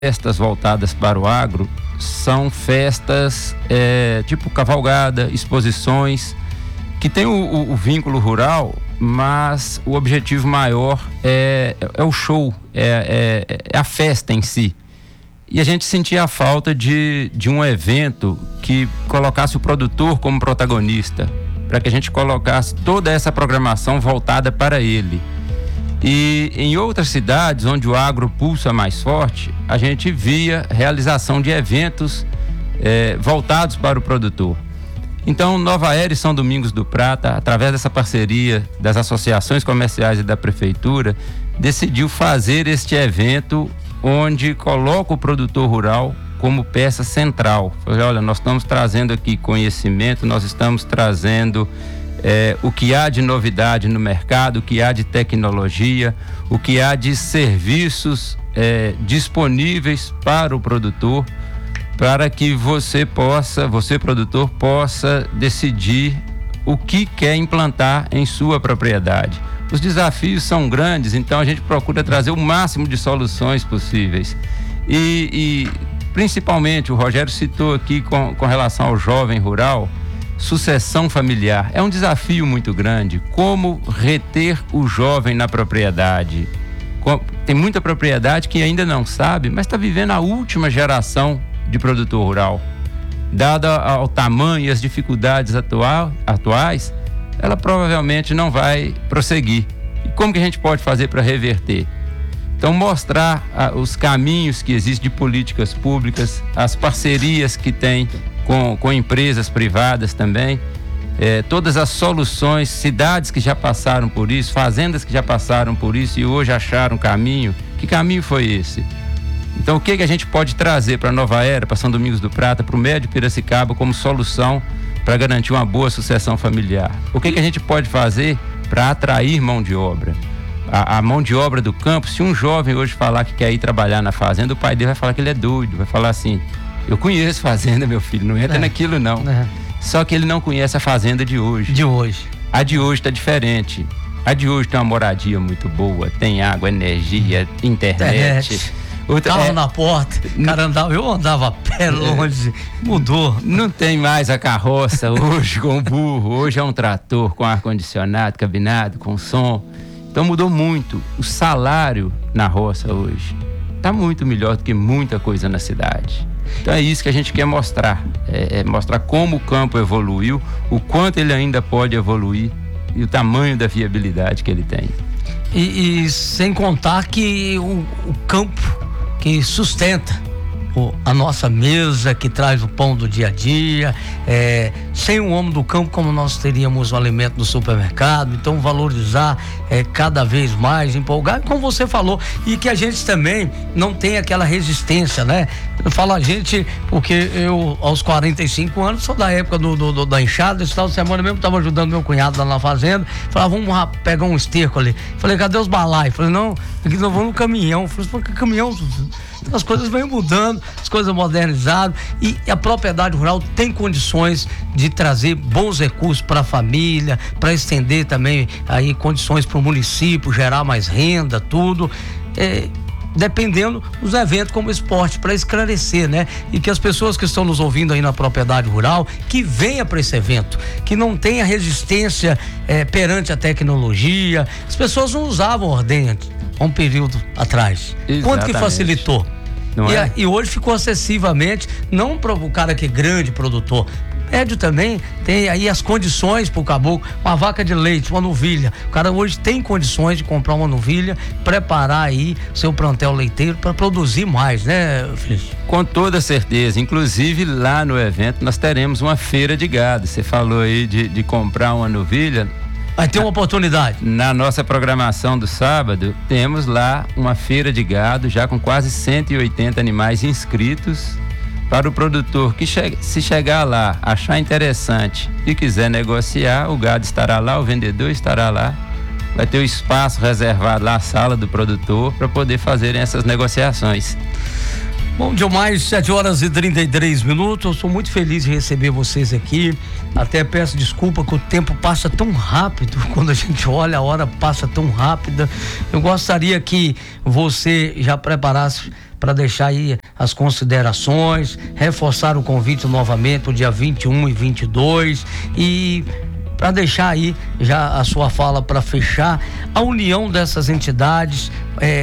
festas voltadas para o agro são festas tipo cavalgada, exposições, que tem o vínculo rural, mas o objetivo maior é o show, é a festa em si. E a gente sentia a falta de um evento que colocasse o produtor como protagonista, para que a gente colocasse toda essa programação voltada para ele. E em outras cidades onde o agro pulsa mais forte, a gente via realização de eventos voltados para o produtor. Então, Nova Era e São Domingos do Prata, através dessa parceria das associações comerciais e da prefeitura, decidiu fazer este evento onde coloca o produtor rural como peça central. Olha, nós estamos trazendo aqui conhecimento, nós estamos trazendo o que há de novidade no mercado, o que há de tecnologia, o que há de serviços disponíveis para o produtor, para que você produtor, possa decidir o que quer implantar em sua propriedade. Os desafios são grandes, então a gente procura trazer o máximo de soluções possíveis. E principalmente, o Rogério citou aqui com relação ao jovem rural, sucessão familiar. É um desafio muito grande. Como reter o jovem na propriedade? Tem muita propriedade que ainda não sabe, mas está vivendo a última geração de produtor rural. Dado ao tamanho e as dificuldades atuais, ela provavelmente não vai prosseguir. E como que a gente pode fazer para reverter? Então, mostrar os caminhos que existem de políticas públicas, as parcerias que tem com empresas privadas também, todas as soluções, cidades que já passaram por isso, fazendas que já passaram por isso e hoje acharam caminho. Que caminho foi esse? Então, o que a gente pode trazer para Nova Era, para São Domingos do Prata, para o Médio Piracicaba como solução para garantir uma boa sucessão familiar? O que a gente pode fazer para atrair mão de obra? A mão de obra do campo, se um jovem hoje falar que quer ir trabalhar na fazenda, o pai dele vai falar que ele é doido, vai falar assim: eu conheço fazenda, meu filho, não entra naquilo não. Só que ele não conhece a fazenda de hoje. A de hoje está diferente. A de hoje tem uma moradia muito boa, tem água, energia, internet. Carro na porta, eu andava a pé longe, mudou. Não tem mais a carroça hoje com o burro, hoje é um trator com ar-condicionado, cabinado, com som. Então mudou muito. O salário na roça hoje está muito melhor do que muita coisa na cidade. Então é isso que a gente quer mostrar, mostrar como o campo evoluiu, o quanto ele ainda pode evoluir e o tamanho da viabilidade que ele tem. E sem contar que o campo que sustenta a nossa mesa, que traz o pão do dia a dia, sem o homem do campo, como nós teríamos o alimento no supermercado. Então, valorizar cada vez mais, empolgar, como você falou, e que a gente também não tem aquela resistência, né? Eu falo a gente, porque eu, aos 45 anos, sou da época da enxada. Esse final de semana mesmo estava ajudando meu cunhado lá na fazenda. Falava, vamos pegar um esterco ali. Falei, cadê os balai? Falei, não, aqui nós vamos no caminhão. Falei, porque caminhão, as coisas vêm mudando, as coisas modernizadas, e a propriedade rural tem condições de trazer bons recursos para a família, para estender também aí condições para o município, gerar mais renda, tudo. Dependendo dos eventos como esporte, para esclarecer, né? E que as pessoas que estão nos ouvindo aí na propriedade rural, que venha para esse evento, que não tenha resistência perante a tecnologia. As pessoas não usavam ordenha há um período atrás. Exatamente. Quanto que facilitou? E hoje ficou acessivamente, não para o cara que é grande produtor. Médio também tem aí as condições para o caboclo, uma vaca de leite, uma novilha. O cara hoje tem condições de comprar uma novilha, preparar aí seu plantel leiteiro para produzir mais, né, Felipe? Com toda certeza. Inclusive, lá no evento nós teremos uma feira de gado. Você falou aí de comprar uma novilha. Vai ter uma oportunidade. Na nossa programação do sábado, temos lá uma feira de gado, já com quase 180 animais inscritos. Para o produtor que se chegar lá, achar interessante e quiser negociar, o gado estará lá, o vendedor estará lá. Vai ter o espaço reservado lá, a sala do produtor, para poder fazerem essas negociações. Bom, demais, 7h33. Eu sou muito feliz de receber vocês aqui. Até peço desculpa que o tempo passa tão rápido. Quando a gente olha, a hora passa tão rápida. Eu gostaria que você já preparasse para deixar aí as considerações, reforçar o convite novamente o dia 21 e 22 e para deixar aí já a sua fala para fechar, a união dessas entidades,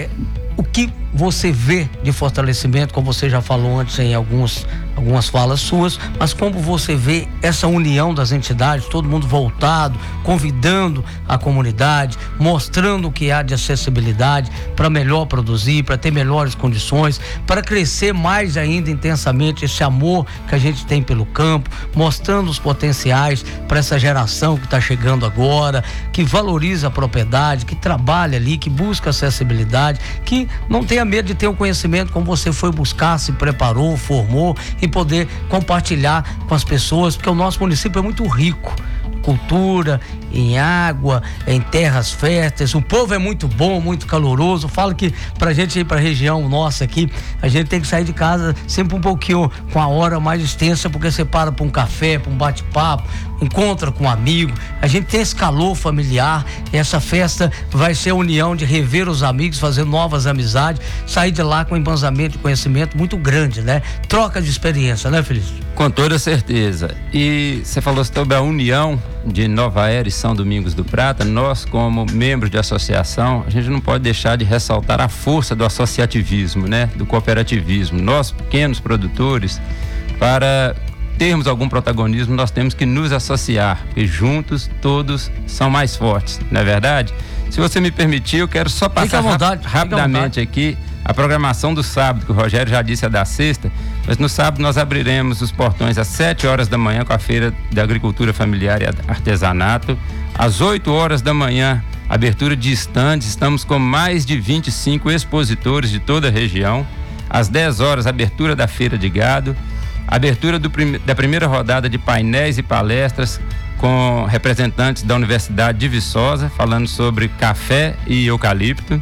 o que você vê de fortalecimento, como você já falou antes em algumas falas suas, mas como você vê essa união das entidades, todo mundo voltado, convidando a comunidade, mostrando o que há de acessibilidade para melhor produzir, para ter melhores condições, para crescer mais ainda intensamente esse amor que a gente tem pelo campo, mostrando os potenciais para essa geração que está chegando agora, que valoriza a propriedade, que trabalha ali, que busca acessibilidade, que não tenha medo de ter um conhecimento como você foi buscar, se preparou, formou e poder compartilhar com as pessoas, porque o nosso município é muito rico, cultura, em água, em terras férteis, o povo é muito bom, muito caloroso. Eu falo que pra gente ir pra região nossa aqui, a gente tem que sair de casa sempre um pouquinho com a hora mais extensa, porque você para pra um café, pra um bate-papo, encontra com um amigo, a gente tem esse calor familiar, e essa festa vai ser a união de rever os amigos, fazer novas amizades, sair de lá com um embansamento de conhecimento muito grande, né? Troca de experiência, né, Felício? Com toda certeza. E você falou sobre a união de Nova Era e São Domingos do Prata. Nós, como membros de associação, a gente não pode deixar de ressaltar a força do associativismo, né? Do cooperativismo. Nós, pequenos produtores, para termos algum protagonismo, nós temos que nos associar, porque juntos todos são mais fortes, não é verdade? Se você me permitir, eu quero só passar rapidamente aqui a programação do sábado, que o Rogério já disse é da sexta, mas no sábado nós abriremos os portões às 7 horas da manhã com a Feira da Agricultura Familiar e Artesanato. Às 8 horas da manhã, abertura de estandes, estamos com mais de 25 expositores de toda a região. Às 10 horas, abertura da Feira de Gado, abertura da primeira rodada de painéis e palestras com representantes da Universidade de Viçosa, falando sobre café e eucalipto.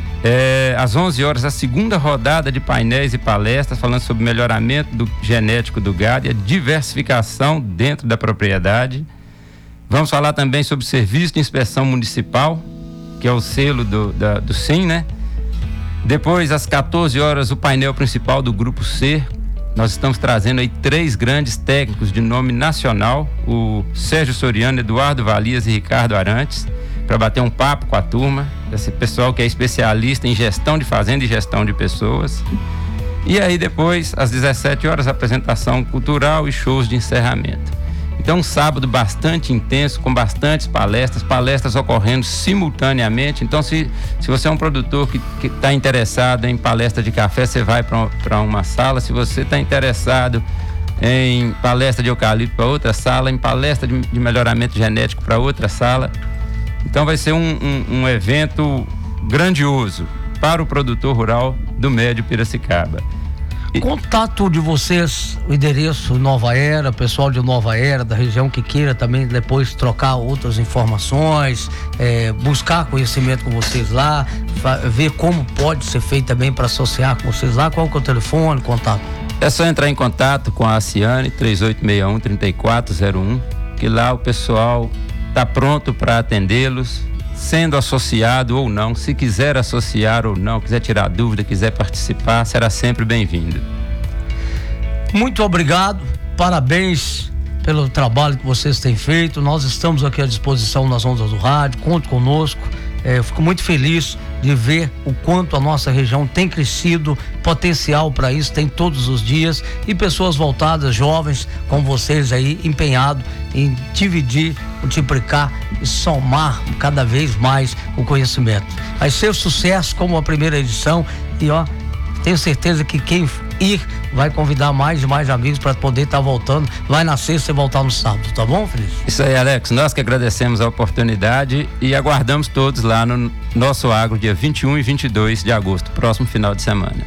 Às 11 horas, a segunda rodada de painéis e palestras falando sobre melhoramento genético do gado e a diversificação dentro da propriedade. Vamos falar também sobre serviço de inspeção municipal, que é o selo do SIM, né? Depois, às 14 horas, o painel principal do Grupo C. Nós estamos trazendo aí 3 grandes técnicos de nome nacional, o Sérgio Soriano, Eduardo Valias e Ricardo Arantes, para bater um papo com a turma, esse pessoal que é especialista em gestão de fazenda e gestão de pessoas. E aí depois, às 17 horas, apresentação cultural e shows de encerramento. Então, um sábado bastante intenso, com bastantes palestras ocorrendo simultaneamente. Então, se você é um produtor que está interessado em palestra de café, você vai para uma sala. Se você está interessado em palestra de eucalipto, para outra sala, em palestra de melhoramento genético, para outra sala. Então vai ser um evento grandioso para o produtor rural do Médio Piracicaba. Contato de vocês, o endereço Nova Era, pessoal de Nova Era, da região que queira também depois trocar outras informações, buscar conhecimento com vocês lá, ver como pode ser feito também para associar com vocês lá. Qual que é o telefone, contato? É só entrar em contato com a Aciane, 3861-3401, que lá o pessoal está pronto para atendê-los, sendo associado ou não. Se quiser associar ou não, quiser tirar dúvida, quiser participar, será sempre bem-vindo. Muito obrigado, parabéns pelo trabalho que vocês têm feito. Nós estamos aqui à disposição nas ondas do rádio, conte conosco. Eu fico muito feliz de ver o quanto a nossa região tem crescido, potencial para isso tem todos os dias, e pessoas voltadas, jovens como vocês aí, empenhados em dividir, multiplicar e somar cada vez mais o conhecimento. Vai ser um sucesso como a primeira edição, e tenho certeza que quem ir vai convidar mais e mais amigos para poder estar voltando. Vai na sexta e voltar no sábado, tá bom, Feliz? Isso aí, Alex. Nós que agradecemos a oportunidade e aguardamos todos lá no nosso agro, dia 21 e 22 de agosto, próximo final de semana.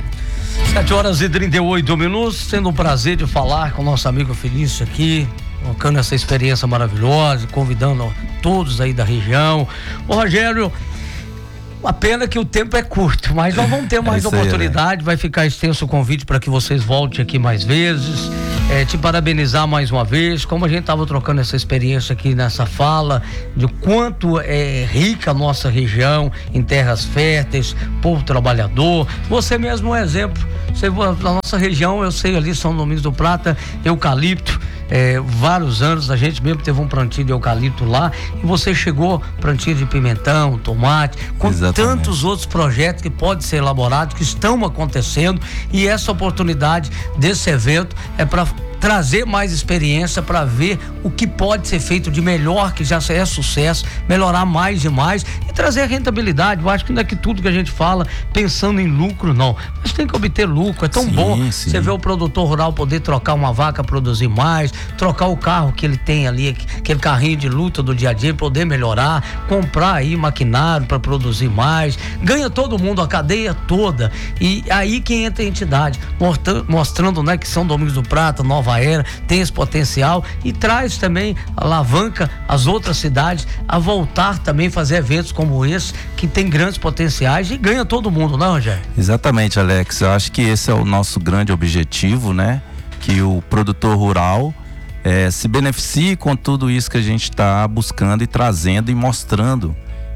7h38, sendo um prazer de falar com o nosso amigo Felício aqui, colocando essa experiência maravilhosa, convidando todos aí da região. Ô Rogério, uma pena que o tempo é curto, mas nós vamos ter mais oportunidade, vai ficar extenso o convite para que vocês voltem aqui mais vezes. te parabenizar mais uma vez, como a gente estava trocando essa experiência aqui nessa fala, de quanto é rica a nossa região em terras férteis, povo trabalhador. Você mesmo é um exemplo. Na nossa região, eu sei ali, São Domingos do Prata, eucalipto, vários anos, a gente mesmo teve um plantio de eucalipto lá, e você chegou, plantio de pimentão, tomate, com Exatamente. Tantos outros projetos que podem ser elaborados, que estão acontecendo, e essa oportunidade desse evento é para trazer mais experiência, para ver o que pode ser feito de melhor, que já é sucesso, melhorar mais e mais e trazer rentabilidade. Eu acho que não é que tudo que a gente fala pensando em lucro, não, mas tem que obter lucro. É tão bom você ver o produtor rural poder trocar uma vaca, produzir mais, trocar o carro que ele tem ali, aquele carrinho de luta do dia a dia, poder melhorar, comprar aí maquinário para produzir mais, ganha todo mundo, a cadeia toda. E aí que entra a entidade, mostrando, né, que São Domingos do Prata, Nova Era, tem esse potencial e traz também, alavanca as outras cidades a voltar também a fazer eventos como esse, que tem grandes potenciais, e ganha todo mundo, não, Rogério? Exatamente, Alex. Eu acho que esse é o nosso grande objetivo, né? Que o produtor rural se beneficie com tudo isso que a gente está buscando e trazendo e mostrando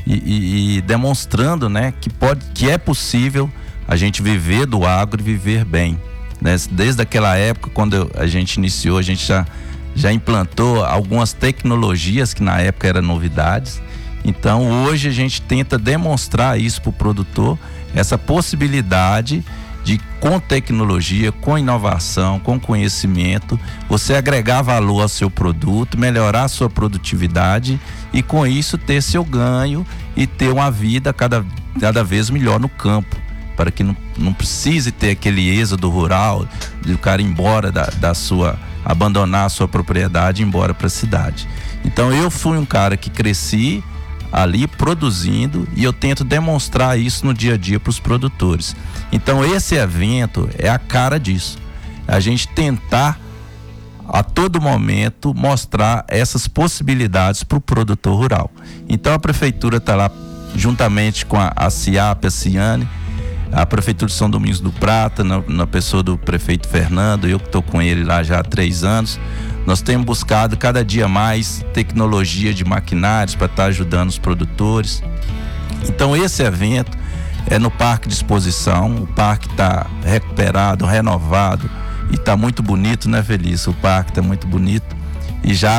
e demonstrando, né? Que é possível a gente viver do agro e viver bem. Desde aquela época, quando a gente iniciou, a gente já implantou algumas tecnologias que na época eram novidades. Então hoje a gente tenta demonstrar isso para o produtor, essa possibilidade de, com tecnologia, com inovação, com conhecimento, você agregar valor ao seu produto, melhorar a sua produtividade e com isso ter seu ganho e ter uma vida cada vez melhor no campo, para que não precise ter aquele êxodo rural, de o cara ir embora abandonar a sua propriedade e ir embora para a cidade. Então eu fui um cara que cresci ali produzindo, e eu tento demonstrar isso no dia a dia para os produtores. Então esse evento é a cara disso, a gente tentar a todo momento mostrar essas possibilidades para o produtor rural. Então a prefeitura está lá juntamente com a CIAP, a Ciane, a Prefeitura de São Domingos do Prata, na pessoa do prefeito Fernando, eu que estou com ele lá já há 3 anos, nós temos buscado cada dia mais tecnologia de maquinários para estar ajudando os produtores. Então esse evento é no Parque de Exposição, o parque está recuperado, renovado e está muito bonito, né, Felício? O parque está muito bonito e já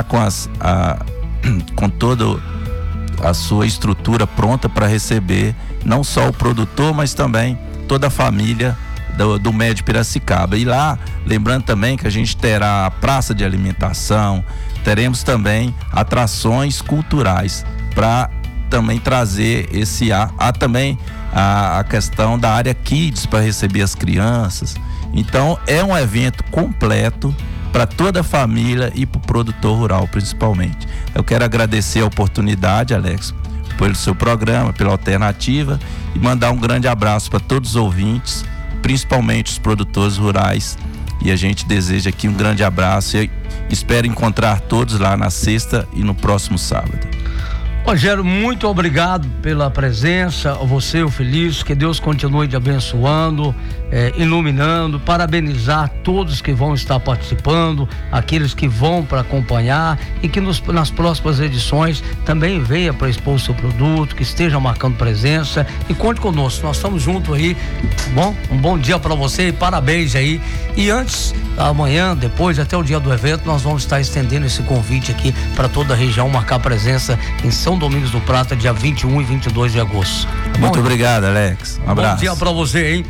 com toda a sua estrutura pronta para receber não só o produtor, mas também toda a família do Médio Piracicaba. E lá, lembrando também que a gente terá a praça de alimentação, teremos também atrações culturais para também trazer também a questão da área Kids para receber as crianças. Então é um evento completo para toda a família e para o produtor rural principalmente. Eu quero agradecer a oportunidade, Alex, pelo seu programa, pela alternativa, e mandar um grande abraço para todos os ouvintes, principalmente os produtores rurais, e a gente deseja aqui um grande abraço e espero encontrar todos lá na sexta e no próximo sábado. Rogério, muito obrigado pela presença, a você, o Felício, que Deus continue te abençoando, iluminando, parabenizar todos que vão estar participando, aqueles que vão para acompanhar, e que nas próximas edições também venha para expor o seu produto, que esteja marcando presença, e conte conosco, nós estamos juntos aí, tá bom? Um bom dia para você e parabéns aí. E antes, amanhã, depois, até o dia do evento, nós vamos estar estendendo esse convite aqui para toda a região marcar presença em São Domingos do Prata, dia 21 e 22 de agosto. Muito obrigado, Alex. Um abraço. Bom dia pra você, hein?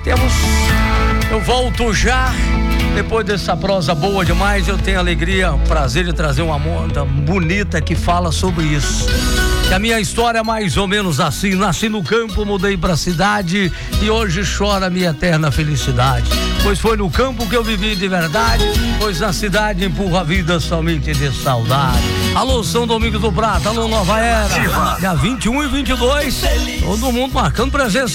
Eu volto já. Depois dessa prosa boa demais, eu tenho alegria, prazer de trazer uma moda bonita que fala sobre isso. Que a minha história é mais ou menos assim: nasci no campo, mudei pra cidade e hoje chora minha eterna felicidade. Pois foi no campo que eu vivi de verdade, pois na cidade empurra a vida somente de saudade. Alô, São Domingos do Prata, alô, Nova Era. Dia 21 e 22, todo mundo marcando presença.